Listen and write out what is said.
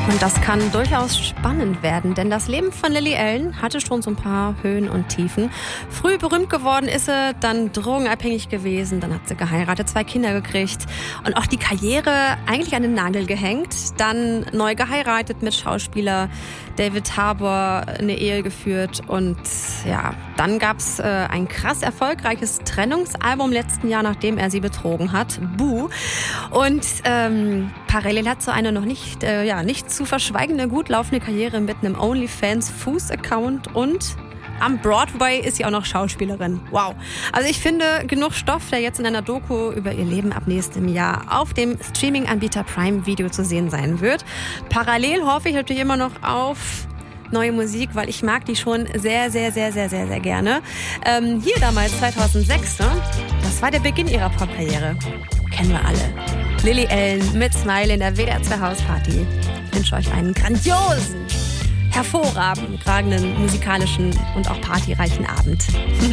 Und das kann durchaus spannend werden, denn das Leben von Lily Allen hatte schon so ein paar Höhen und Tiefen. Früh berühmt geworden ist sie, dann drogenabhängig gewesen, dann hat sie geheiratet, 2 Kinder gekriegt und auch die Karriere eigentlich an den Nagel gehängt. Dann neu geheiratet mit Schauspieler David Harbour, eine Ehe geführt und ja, dann gab's ein krass erfolgreiches Trennungsalbum letzten Jahr, nachdem er sie betrogen hat, Boo. Und parallel hat so eine noch nicht zu verschweigende, gut laufende Karriere mit einem OnlyFans-Fuß-Account und am Broadway ist sie auch noch Schauspielerin. Wow. Also ich finde, genug Stoff, der jetzt in einer Doku über ihr Leben ab nächstem Jahr auf dem Streaming-Anbieter Prime Video zu sehen sein wird. Parallel hoffe ich natürlich immer noch auf neue Musik, weil ich mag die schon sehr, sehr, sehr, sehr, sehr, sehr gerne. Hier damals 2006, ne? Das war der Beginn ihrer Popkarriere. Kennen wir alle. Lily Allen mit Smile in der WDR 2 Hausparty. Ich wünsche euch einen grandiosen, hervorragenden, musikalischen und auch partyreichen Abend.